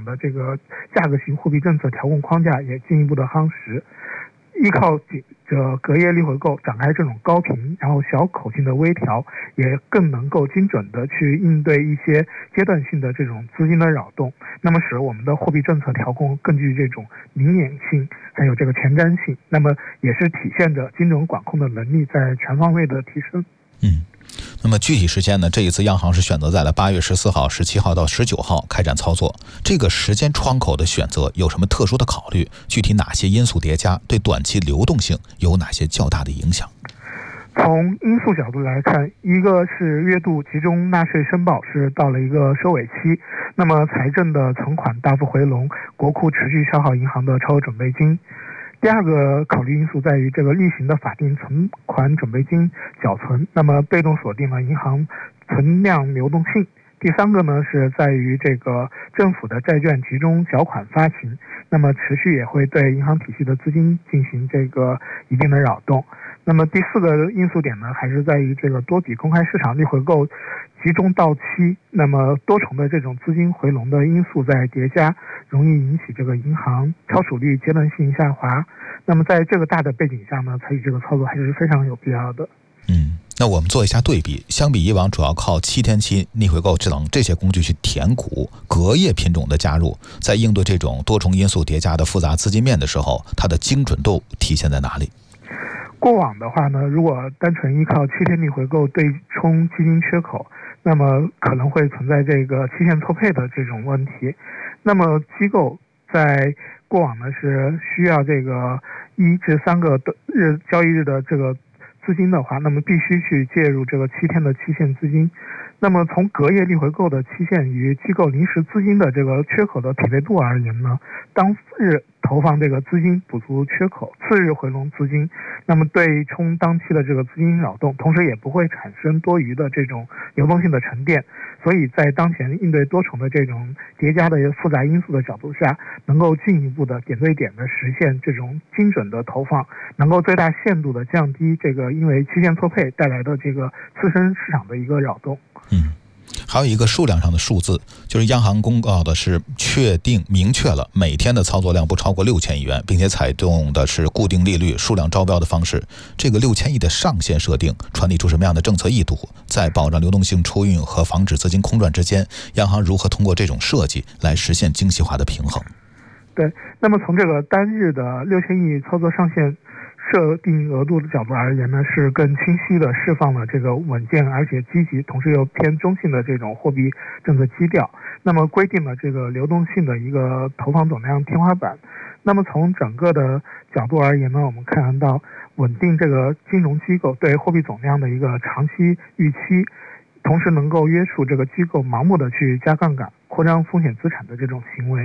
场的这个价格型货币政策调控框架也进一步的夯实，依靠着隔夜逆回购展开这种高频然后小口径的微调，也更能够精准的去应对一些阶段性的这种资金的扰动，那么使我们的货币政策调控更具这种灵敏性，还有这个前瞻性，那么也是体现着金融管控的能力在全方位的提升。 那么具体时间呢？这一次央行是选择在了8月14号、17号到19号开展操作。这个时间窗口的选择有什么特殊的考虑？具体哪些因素叠加，对短期流动性有哪些较大的影响？ 从因素角度来看，一个是月度集中纳税申报是到了一个收尾期，那么财政的存款大幅回笼，国库持续消耗银行的超额准备金。第二个考虑因素在于这个例行的法定存款准备金缴存，那么被动锁定了银行存量流动性。第三个呢是在于这个政府的债券集中缴款发行，那么持续也会对银行体系的资金进行这个一定的扰动。那么第四个因素点呢，还是在于这个多笔公开市场逆回购集中到期，那么多重的这种资金回笼的因素在叠加，容易引起这个银行超储率阶段性下滑。那么在这个大的背景下呢，采取这个操作还是非常有必要的。 那我们做一下对比，相比以往主要靠7天期逆回购等这些工具去填股，隔夜品种的加入，在应对这种多重因素叠加的复杂资金面的时候，它的精准度体现在哪里？ 过往的话呢，如果单纯依靠7天逆回购对冲基金缺口，那么可能会存在这个期限错配的这种问题。那么机构在过往呢是需要这个1至3个交易日的这个资金的话，那么必须去介入这个7天的期限资金。那么从隔夜逆回购的期限与机构临时资金的这个缺口的匹配度而言呢，当日投放这个资金补足缺口，次日回笼资金，那么对冲当期的这个资金扰动，同时也不会产生多余的这种流动性的沉淀。所以在当前应对多重的这种叠加的复杂因素的角度下，能够进一步的点对点的实现这种精准的投放，能够最大限度的降低这个因为期限错配带来的这个自身市场的一个扰动。 还有一个数量上的数字，就是央行公告的是明确了每天的操作量不超过6000亿元，并且采用的是固定利率数量招标的方式。这个6000亿的上限设定传递出什么样的政策意图？在保障流动性出运和防止资金空转之间，央行如何通过这种设计来实现精细化的平衡？ 对，那么从这个单日的6000亿操作上限设定额度的角度而言呢，是更清晰的释放了这个稳健而且积极，同时又偏中性的这种货币政策基调。那么规定了这个流动性的一个投放总量天花板。那么从整个的角度而言呢，我们看到稳定这个金融机构对货币总量的一个长期预期，同时能够约束这个机构盲目的去加杠杆、扩张风险资产的这种行为。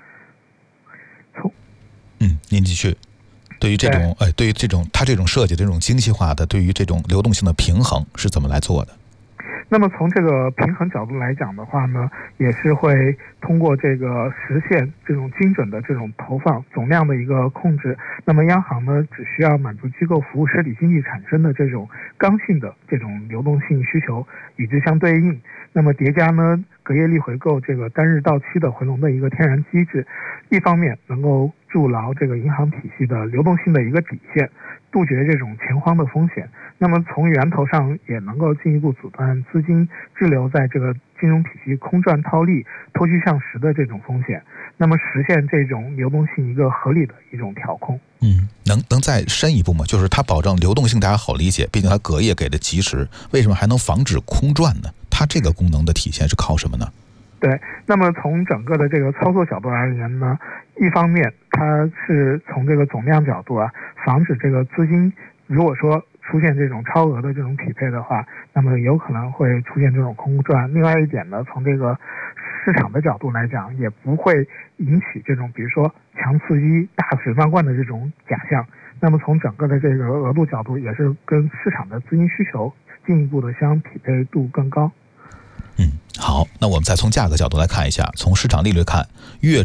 您继续。对于这种它这种设计的这种精细化的，对于这种流动性的平衡是怎么来做的？ 那么从这个平衡角度来讲的话呢，也是会通过这个实现这种精准的这种投放总量的一个控制。那么央行呢，只需要满足机构服务实体经济产生的这种刚性的这种流动性需求，与之相对应。那么叠加呢，隔夜逆回购这个单日到期的回笼的一个天然机制，一方面能够筑牢这个银行体系的流动性的一个底线，杜绝这种钱荒的风险。那么从源头上也能够进一步阻断资金滞留在这个金融体系空转套利、脱虚向实的这种风险，那么实现这种流动性一个合理的一种调控。 能再深一步吗？就是它保证流动性大家好理解，毕竟它隔夜给的及时，为什么还能防止空转呢？它这个功能的体现是靠什么呢？ 对，那么从整个的这个操作角度而言呢，一方面它是从这个总量角度防止这个资金如果说出现这种超额的这种匹配的话，那么有可能会出现这种空转。另外一点呢，从这个市场的角度来讲，也不会引起这种比如说强刺激、大水漫灌的这种假象。那么从整个的这个额度角度，也是跟市场的资金需求进一步的相匹配度更高。 好，那我们再从价格角度来看一下。从市场利率看，月中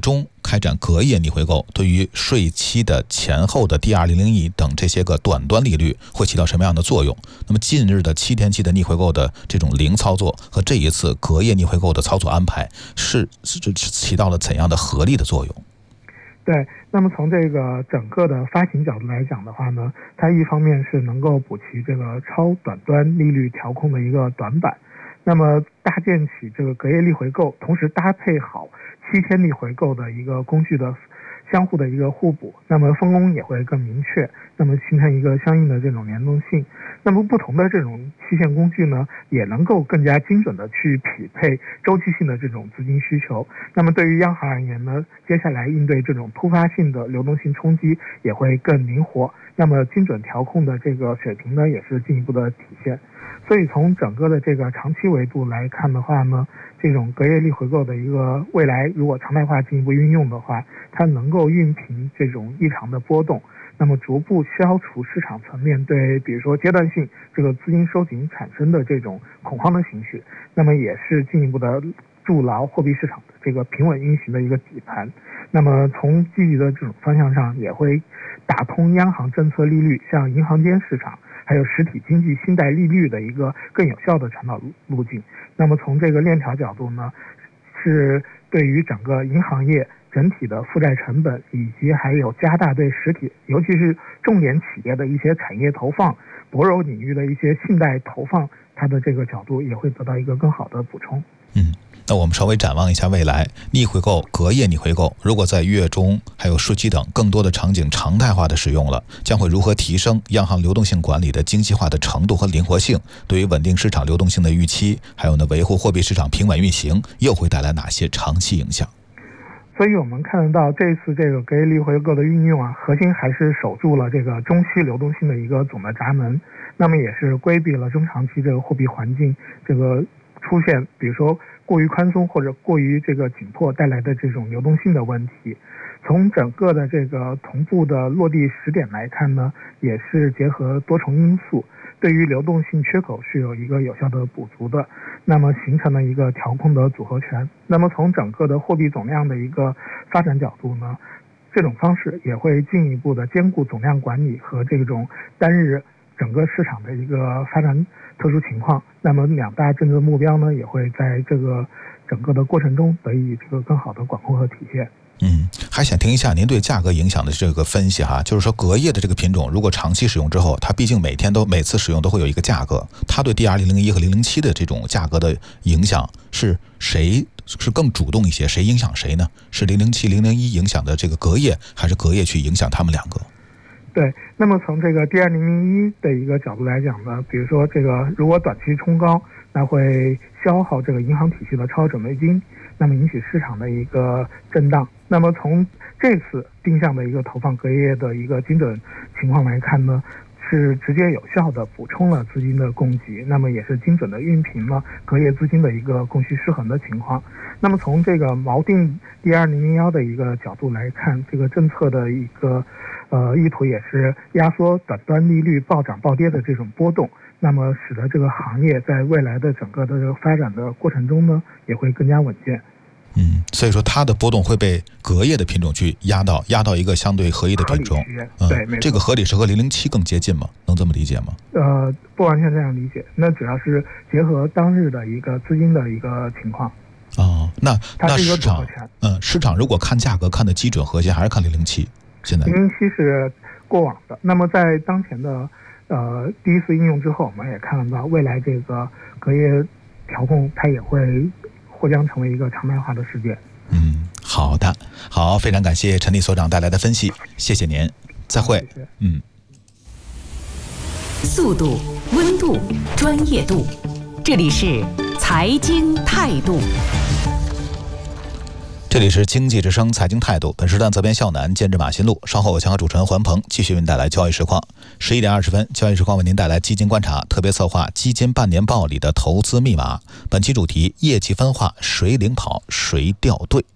开展隔夜逆回购，对于税期的前后的 D200E 等这些个短端利率会起到什么样的作用？那么近日的7天期的逆回购的这种零操作和这一次隔夜逆回购的操作安排是起到了怎样的合力的作用？ 对，那么从这个整个的发行角度来讲的话呢，它一方面是能够补齐这个超短端利率调控的一个短板，那么搭建起这个隔夜逆回购，同时搭配好7天逆回购的一个工具的相互的一个互补，那么分工也会更明确，那么形成一个相应的这种联动性。那么不同的这种期限工具呢，也能够更加精准的去匹配周期性的这种资金需求。那么对于央行而言呢，接下来应对这种突发性的流动性冲击也会更灵活。那么精准调控的这个水平呢，也是进一步的体现。所以从整个的这个长期维度来看的话呢，这种隔夜逆回购的一个未来如果常态化进一步运用的话，它能够熨平这种异常的波动，那么逐步消除市场层面对比如说阶段性这个资金收紧产生的这种恐慌的情绪，那么也是进一步的筑牢货币市场的这个平稳运行的一个底盘。那么从积极的这种方向上，也会打通央行政策利率向银行间市场还有实体经济信贷利率的一个更有效的传导路径。那么从这个链条角度呢，是对于整个银行业整体的负债成本，以及还有加大对实体尤其是重点企业的一些产业投放、薄弱领域的一些信贷投放，它的这个角度也会得到一个更好的补充。 那我们稍微展望一下未来，逆回购、隔夜逆回购，如果在月中还有税期等更多的场景常态化的使用了，将会如何提升央行流动性管理的精细化的程度和灵活性？对于稳定市场流动性的预期，还有呢维护货币市场平稳运行，又会带来哪些长期影响？ 所以我们看得到这次这个隔夜逆回购的运用啊，核心还是守住了这个中期流动性的一个总的闸门，那么也是规避了中长期这个货币环境这个出现比如说过于宽松或者过于这个紧迫带来的这种流动性的问题。从整个的这个同步的落地时点来看呢，也是结合多重因素，对于流动性缺口是有一个有效的补足的，那么形成了一个调控的组合拳。那么从整个的货币总量的一个发展角度呢，这种方式也会进一步的兼顾总量管理和这种单日整个市场的一个发展特殊情况。那么两大政策目标呢，也会在这个整个的过程中得以这个更好的管控和体现。 还想听一下您对价格影响的这个分析哈，就是说隔夜的这个品种，如果长期使用之后，它毕竟每次使用都会有一个价格，它对 DR001 和007的这种价格的影响是谁是更主动一些？谁影响谁呢？是007、001影响的这个隔夜，还是隔夜去影响他们两个？ 对，那么从这个 DR001的一个角度来讲呢，比如说这个如果短期冲高，那会消耗这个银行体系的超准备金，那么引起市场的一个震荡。那么从这次定向的一个投放隔夜的一个精准情况来看呢，是直接有效的补充了资金的供给，那么也是精准的熨平了隔夜资金的一个供需失衡的情况。那么从这个锚定 DR001的一个角度来看，这个政策的一个意图也是压缩短端利率暴涨暴跌的这种波动，那么使得这个行业在未来的整个的这个发展的过程中呢，也会更加稳健。 所以说它的波动会被隔夜的品种去压到一个相对合一的品种。 对， 这个合理是和007更接近吗？能这么理解吗？ 不完全这样理解，那主要是结合当日的一个资金的一个情况。 那市场如果看价格看的基准核心，还是看007？现在 007是过往的，那么在当前的第一次应用之后，我们也看到未来这个隔夜调控它也或将成为一个常态化的事件。 好的，好，非常感谢陈立所长带来的分析，谢谢您，再会。 速度、温度、专业度，这里是财经态度。 这里是经济之声财经态度，本时段责编肖楠，监制马新路。稍后我将和主持人环鹏继续为您带来交易实况。11点20分，交易实况为您带来基金观察特别策划基金半年报里的投资密码。本期主题：业绩分化，谁领跑，谁掉队？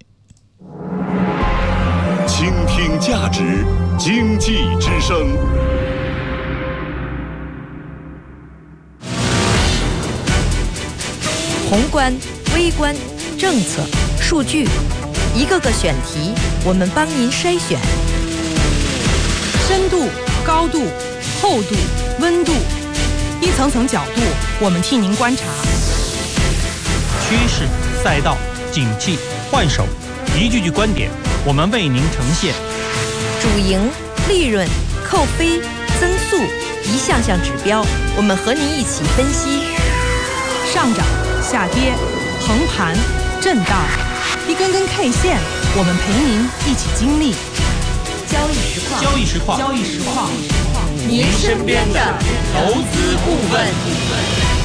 倾听价值，经济之声。 宏观、微观、政策、数据， 一个个选题，我们帮您筛选。 深度、高度、厚度、温度，一层层角度，我们替您观察。 趋势、赛道、景气、换手，一句句观点，我们为您呈现。 主营、利润、扣非、增速，一项项指标，我们和您一起分析。 上涨、下跌、横盘、震荡，一根根 K 线，我们陪您一起经历。 交易实况，您身边的投资顾问。